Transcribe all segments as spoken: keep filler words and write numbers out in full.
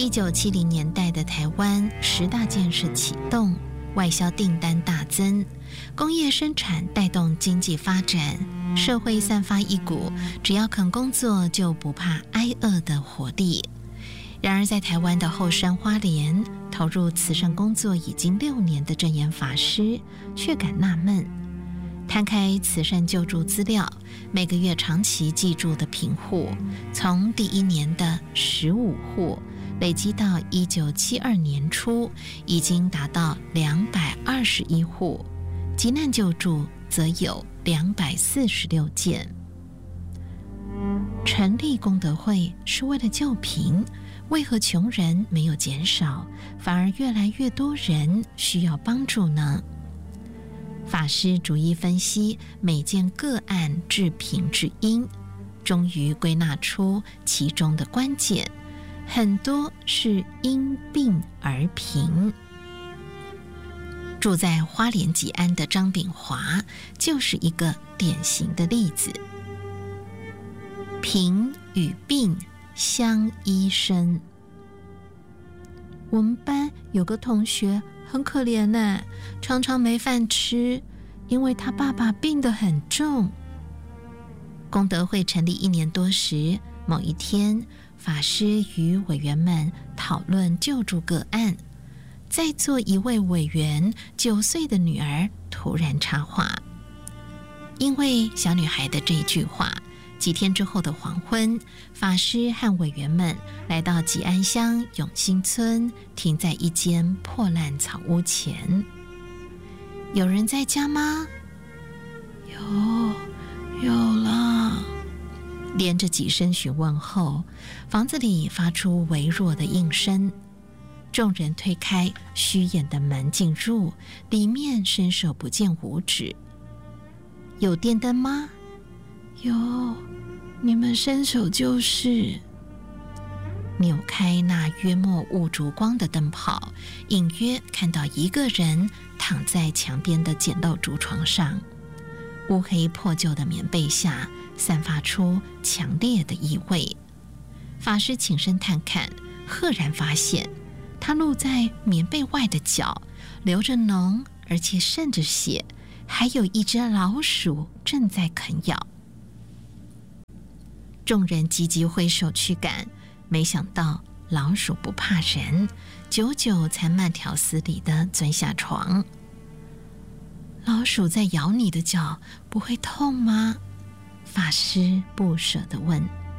一九七零年代的台湾十大建设启动，外销订单大增，工业生产带动经济发展，社会散发一股只要肯工作就不怕挨饿的活力。然而在台湾的后山花莲，投入慈善工作已经六年的证严法师却感纳闷，摊开慈善救助资料，每个月长期记住的贫户，从第一年的十五户累积到一九七二年初已经达到两百二十一户，急难救助则有两百四十六件。成立功德会是为了救贫，为何穷人没有减少，反而越来越多人需要帮助呢？法师逐一分析每件个案致贫之因，终于归纳出其中的关键，很多是因病而贫。住在花莲吉安的张炳华就是一个典型的例子。贫与病相依生。我们班有个同学很可怜呢，常常没饭吃，因为他爸爸病得很重。功德会成立一年多时，某一天，法师与委员们讨论救助个案，在座一位委员九岁的女儿突然插话，因为小女孩的这一句话，几天之后的黄昏，法师和委员们来到吉安乡永兴村，停在一间破烂草屋前。有人在家吗？有，有了。连着几声询问后，房子里发出微弱的应声。众人推开虚掩的门进入，里面伸手不见五指。有电灯吗？有，你们伸手就是。扭开那约莫五烛光的灯泡，隐约看到一个人躺在墙边的简陋竹床上，乌黑破旧的棉被下散发出强烈的异味。法师起身探看，赫然发现他露在棉被外的脚流着脓，而且渗着血，还有一只老鼠正在啃咬。众人急急挥手驱赶，没想到老鼠不怕人，久久才慢条斯理地钻下床。老鼠在咬你的脚，不会痛吗？法师不舍地问。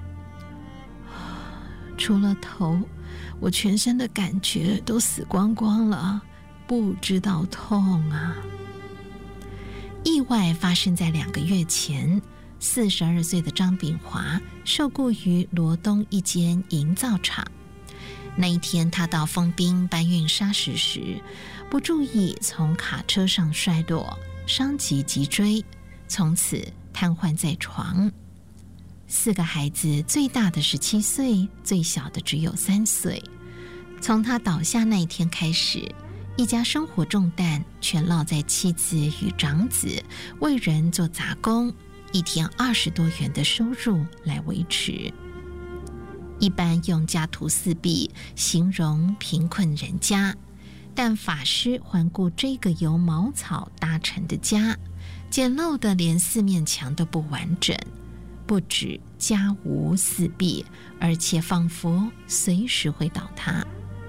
除了头，我全身的感觉都死光光了，不知道痛啊。意外发生在两个月前，四十二岁的张炳华受雇于罗东一间营造厂。那一天，他到丰滨搬运砂石时，不注意从卡车上摔落，伤及脊椎，从此瘫痪在床。四个孩子，最大的十七岁，最小的只有三岁。从他倒下那一天开始，一家生活重担全落在妻子与长子为人做杂工，一天二十多元的收入来维持。一般用家徒四壁形容贫困人家，但法师环顾这个由茅草搭成的家，简陋的连四面墙都不完整，不止家无四壁，而且仿佛随时会倒塌。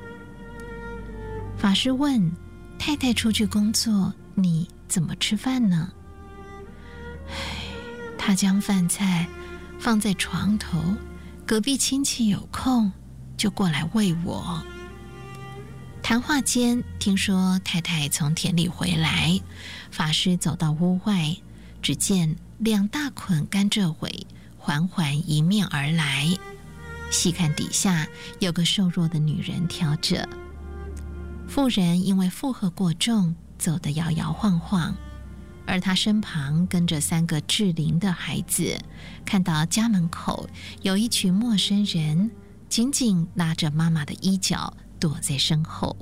法师问：太太出去工作，你怎么吃饭呢？唉，他将饭菜放在床头，隔壁亲戚有空就过来喂我。谈话间，听说太太从田里回来，法师走到屋外，只见两大捆甘蔗尾缓缓迎面而来，细看底下有个瘦弱的女人挑着。妇人因为负荷过重，走得摇摇晃晃，而她身旁跟着三个稚龄的孩子，看到家门口有一群陌生人，紧紧拉着妈妈的衣角，躲在身后。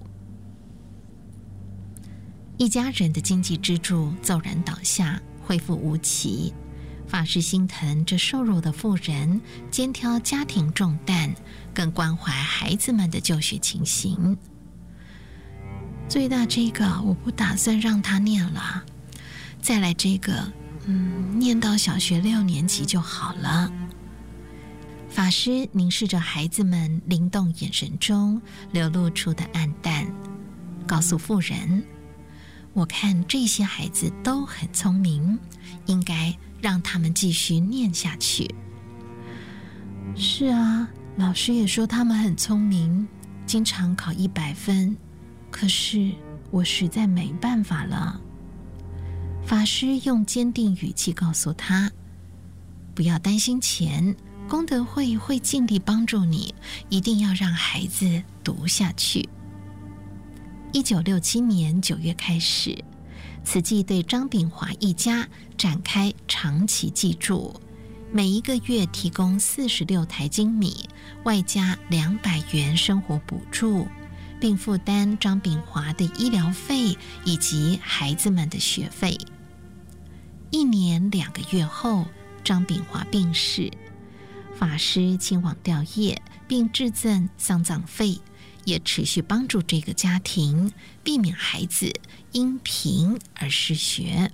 一家人的经济支柱骤然倒下，恢复无期。 法师心疼这瘦弱的妇人，肩挑家庭重担，更关怀孩子们的就学情形。最大这个我不打算让他念了，再来这个，嗯，念到小学六年级就好了。法师凝视着孩子们灵动眼神中流露出的暗淡，告诉妇人，我看这些孩子都很聪明，应该让他们继续念下去。是啊，老师也说他们很聪明，经常考一百分，可是我实在没办法了。法师用坚定语气告诉他，不要担心钱，功德会会尽力帮助你，一定要让孩子读下去。一九六七年九月开始，慈济对张炳华一家展开长期济助，每一个月提供四十六台精米，外加两百元生活补助，并负担张炳华的医疗费以及孩子们的学费。一年两个月后，张炳华病逝，法师亲往吊唁，并致赠丧葬费，也持续帮助这个家庭，避免孩子因贫而失学。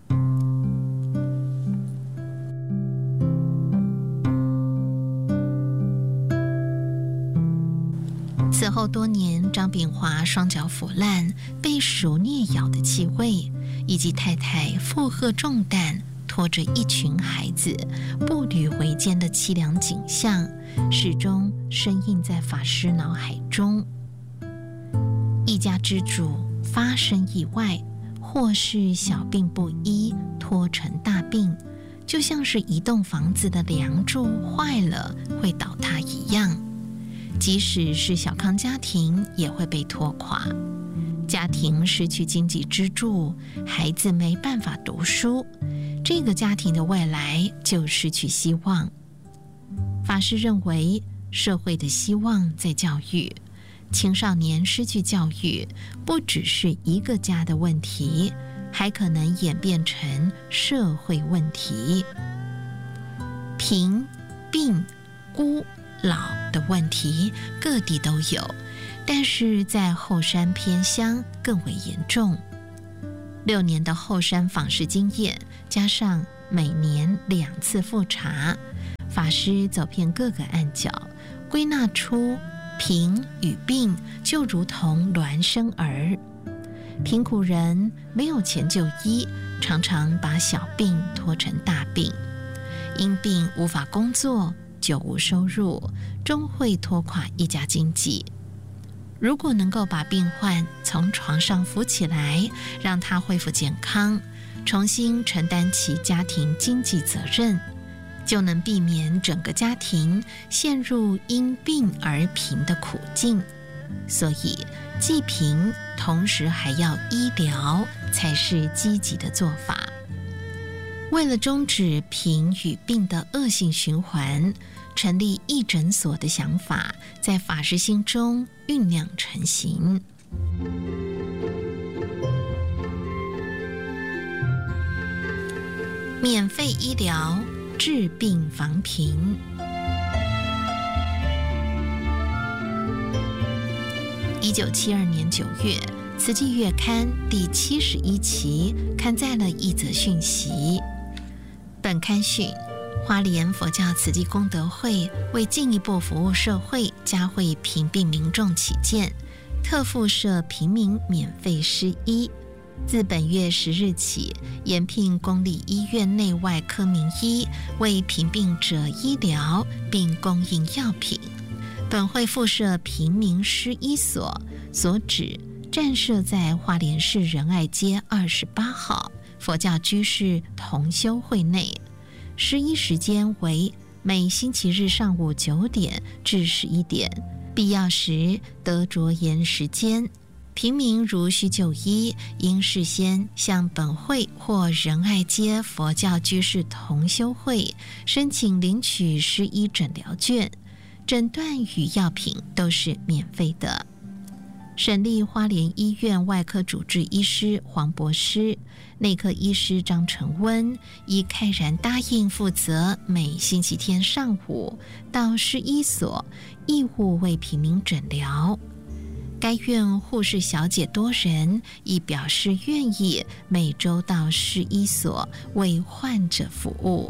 此后多年，张炳华双脚腐烂，被鼠啮咬的气味，以及太太负荷重担拖着一群孩子步履维艰的凄凉景象，始终深印在法师脑海中。一家之主发生意外，或是小病不医拖成大病，就像是一栋房子的梁柱坏了会倒塌一样，即使是小康家庭也会被拖垮。家庭失去经济支柱，孩子没办法读书，这个家庭的未来就失去希望。法师认为，社会的希望在教育，青少年失去教育，不只是一个家的问题，还可能演变成社会问题。贫、病、孤、老的问题各地都有，但是在后山偏乡更为严重。六年的后山访视经验，加上每年两次复查，法师走遍各个暗角，归纳出贫与病就如同孪生儿。贫苦人没有钱就医，常常把小病拖成大病，因病无法工作，久无收入，终会拖垮一家经济。如果能够把病患从床上扶起来，让他恢复健康，重新承担起家庭经济责任，就能避免整个家庭陷入因病而贫的苦境。所以济贫同时还要医疗，才是积极的做法。为了终止贫与病的恶性循环，成立义诊所的想法在法师心中酝酿成型。免费医疗，治病防贫。一九七二年九月，《慈济月刊》第七十一期刊载了一则讯息。本刊讯，花莲佛教慈济功德会为进一步服务社会、嘉惠贫病民众起见，特附设平民免费施医。自本月十日起，延聘公立医院内外科名医为贫病者医疗，并供应药品。本会附设平民施医所，所指暂设在花莲市仁爱街二十八号佛教居士同修会内，施医时间为每星期日上午九点至十一点，必要时得着延时间。平民如需就医，应事先向本会或仁爱街佛教居士同修会申请领取施医诊疗券，诊断与药品都是免费的。 省立花莲医院外科主治医师黄博士、内科医师张成温已慨然答应负责每星期天上午到市医所义务为平民诊疗。该院护士小姐多人已表示愿意每周到市医所为患者服务。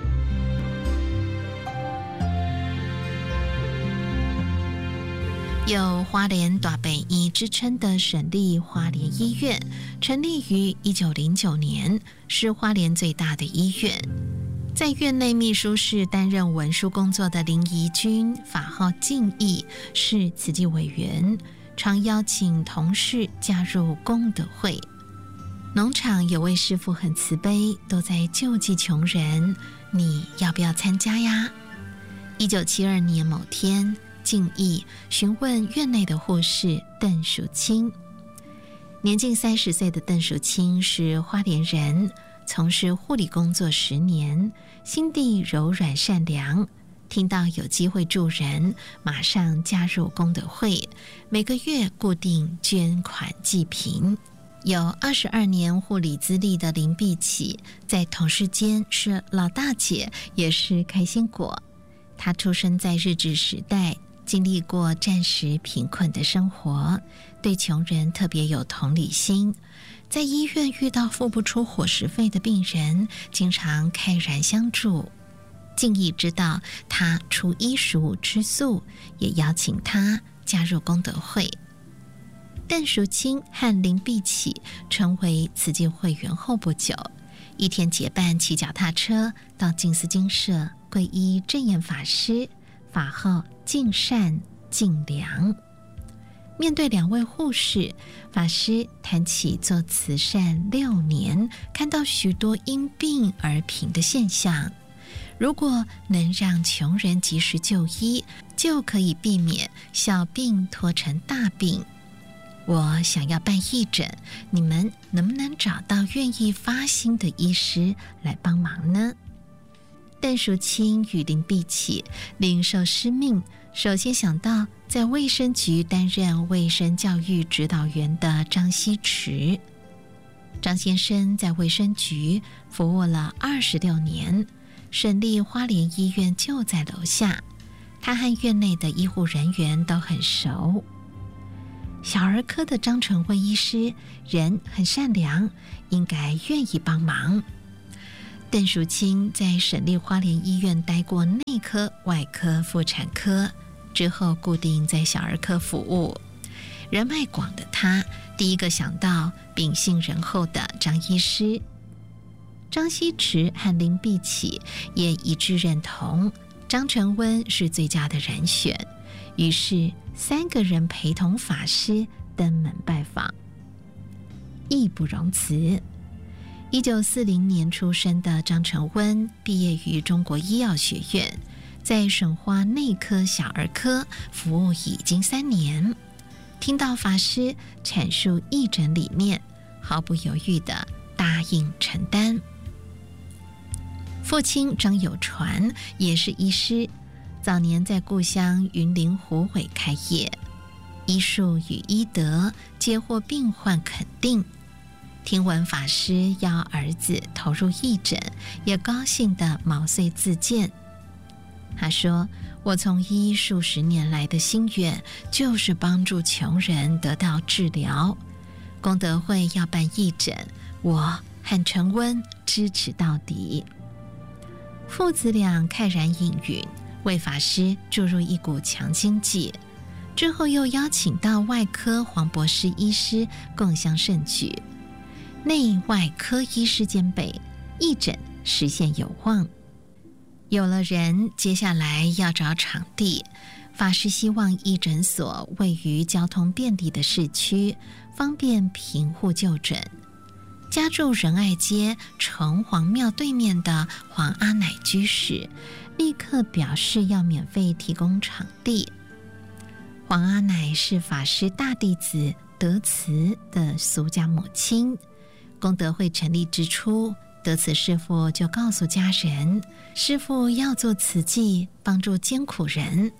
有花莲大本医之称的省立花莲医院，成立于一九零九年，是花莲最大的医院。在院内秘书室担任文书工作的林怡君，法号敬义，是慈济委员，常邀请同事加入功德会。农场有位师傅很慈悲，都在救济穷人，你要不要参加呀？一九七二年某天，敬义询问院内的护士邓淑清。年近三十岁的邓淑清是花莲人，从事护理工作十年，心地柔软善良，听到有机会助人，马上加入功德会，每个月固定捐款济贫。有二十二年护理资历的林碧琪，在同事间是老大姐，也是开心果。她出生在日治时代，经历过战时贫困的生活，对穷人特别有同理心。在医院遇到付不出伙食费的病人，经常慨然相助。敬义知道他出医术吃素，也邀请他加入功德会。邓淑清和林碧琪成为慈济会员后不久，一天结伴骑脚踏车到静思精舍皈依正言法师，法号净善净良。面对两位护士，法师谈起做慈善六年，看到许多因病而贫的现象，如果能让穷人及时就医，就可以避免小病拖成大病。我想要办义诊，你们能不能找到愿意发心的医师来帮忙呢？邓淑清与林碧琪领受师命，首先想到在卫生局担任卫生教育指导员的张希池。张先生在卫生局服务了二十六年，省立花莲医院就在楼下，他和院内的医护人员都很熟。小儿科的张成温医师人很善良，应该愿意帮忙。邓淑清在省立花莲医院待过内科、外科、妇产科，之后固定在小儿科服务。人脉广的他，第一个想到秉性仁厚的张医师。张希池和林碧琪也一致认同张成温是最佳的人选，于是三个人陪同法师登门拜访。义不容辞。一九四零年出生的张成温毕业于中国医药学院，在省花内科小儿科服务已经三年。听到法师阐述义诊理念，毫不犹豫地答应承担。父亲张有传也是医师，早年在故乡云林虎尾开业，医术与医德皆获病患肯定。听闻法师要儿子投入义诊，也高兴地毛遂自荐。他说，我从医数十年来的心愿就是帮助穷人得到治疗，功德会要办义诊，我和陈温支持到底。父子俩慨然应允，为法师注入一股强心剂，之后又邀请到外科黄博士医师共襄盛举，内外科医师兼备，义诊实现有望。有了人，接下来要找场地。法师希望义诊所位于交通便利的市区，方便贫户就诊。家住仁爱街城隍庙对面的黄阿乃居士立刻表示要免费提供场地。黄阿乃是法师大弟子德慈的俗家母亲。功德会成立之初，德慈师父就告诉家人，师父要做慈济，帮助艰苦人。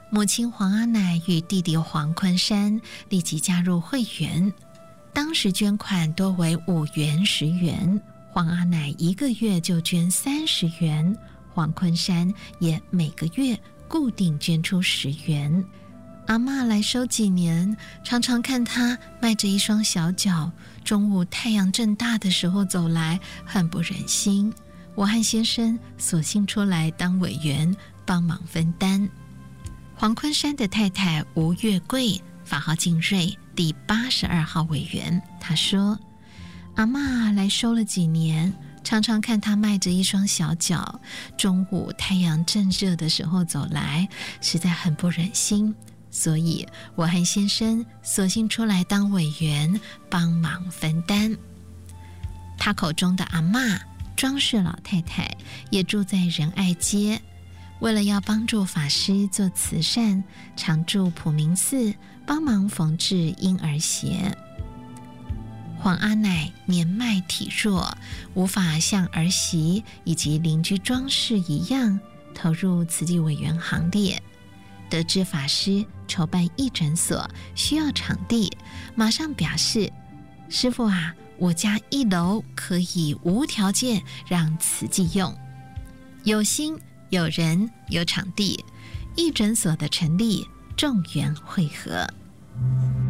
母亲黄阿乃与弟弟黄坤山立即加入会员，当时捐款多为五元、十元，黄阿乃一个月就捐三十元，黄坤山也每个月固定捐出十元。阿嬷来收几年，常常看她迈着一双小脚，中午太阳正大的时候走来，很不忍心。我和先生索性出来当委员，帮忙分担。黄坤山的太太吴月桂，法号静瑞，第八十二号委员。她说，阿嬷来收了几年，常常看她迈着一双小脚，中午太阳正热的时候走来，实在很不忍心，所以我和先生索性出来当委员，帮忙分担。他口中的阿嬷，庄氏老太太，也住在仁爱街，为了要帮助法师做慈善，常驻普明寺帮忙缝制婴儿鞋。黄阿乃年迈体弱，无法像儿媳以及邻居庄氏一样投入慈济委员行列。得知法师筹办义诊所需要场地，马上表示，师父啊，我家一楼可以无条件让慈济用。有心有人有场地，义诊所的成立众缘汇合。